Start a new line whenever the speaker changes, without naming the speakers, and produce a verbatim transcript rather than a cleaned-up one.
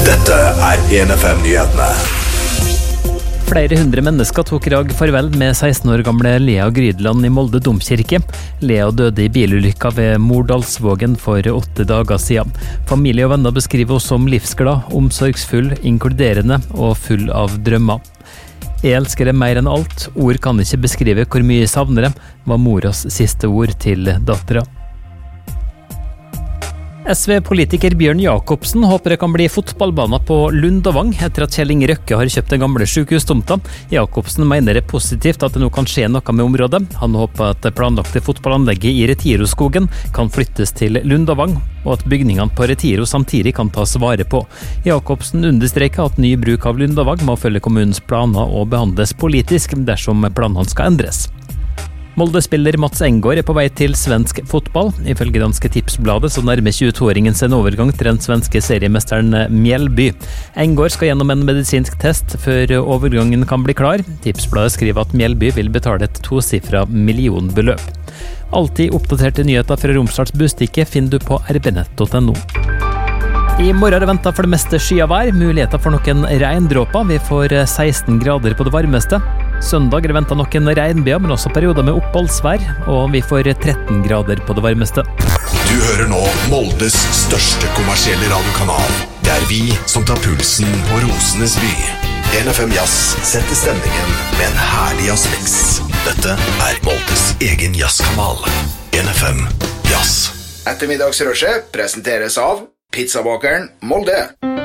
Dette er en F M-nyhetene.
Flere hundre mennesker tok i dag farvel med seksten år gamle Lea Grydland i Molde domkirke. Lea døde i bilulykka ved Mordalsvågen for åtte dager siden. Familie og venner beskriver oss som livsglad, omsorgsfull, inkluderende og full av drømmer. Jeg elsker det mer enn alt. Ord kan ikke beskrive hvor mye jeg savner det, var moras siste ord til dattera. S V-politiker Bjørn Jakobsen håper det kan bli fotballbaner på Lundavang etter at Kjell Inge Røkke har kjøpt den gamle sykehustomta. Jakobsen mener det er positivt at det nå kan skje noe med området. Han håper at det planlagte fotballanlegget i Retiroskogen kan flyttes til Lundavang, og at bygningene på Retiro samtidig kan tas vare på. Jakobsen understreker at ny bruk av Lundavang må følge kommunens planer og behandles politisk dersom planene skal endres. Molde-spiller Mats Enggaard er på vei til svensk fotball. Ifølge danske Tipsbladet så nærmer tjuetoåringen seg en overgang til den svenske seriemesteren Mjällby. Enggaard skal gjennom en medisinsk test før overgangen kan bli klar. Tipsbladet skriver at Mjällby vil betale et tosifra millionbeløp. Alltid oppdaterte nyheter fra Romsdals Bustikke finner du på r b nett punktum n o. I morgen er det ventet for det meste skyavær, muligheter for noen regndråper. Vi får seksten grader på det varmeste. Søndag er det ventet noen regnbyger, men også perioder med oppholdsvær, og vi får tretten grader på det varmeste.
Du hører nå Moldes største kommersielle radiokanal. Det er vi som tar pulsen på Rosenes by. en F M Jazz setter stemningen med en herlig jazzmix. Dette er Moldes egen jazzkanal. en F M Jazz.
Ettermiddagsrushet presenteres av Pizzabakeren Molde.